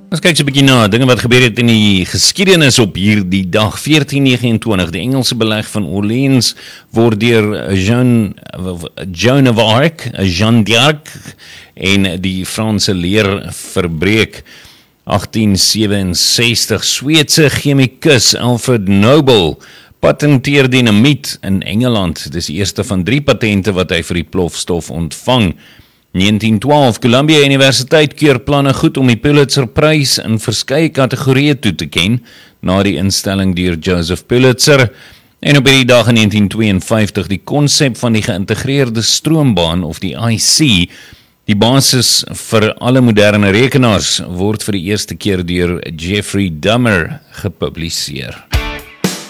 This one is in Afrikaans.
Ons kyk so 'n bietjie na dinge wat gebeur het in die geskiedenis op hierdie dag 1429. Die Engelse beleg van Orleans word deur Joan of Arc, Jeanne d'Arc en die Franse leer verbreek. 1867 Sweedse chemikus Alfred Nobel patenteer dinamiet in Engeland. Dis die eerste van 3 patente wat hy vir die plofstof ontvang. 1912 Columbia Universiteit keur planne goed om die Pulitzerprys in verskeie kategorieë toe te ken, na die instelling deur Joseph Pulitzer. En op hierdie dag in 1952 die konsep van die geïntegreerde stroombaan of die IC, die basis vir alle moderne rekenaars, word vir die eerste keer deur Jeffrey Dahmer gepubliseer.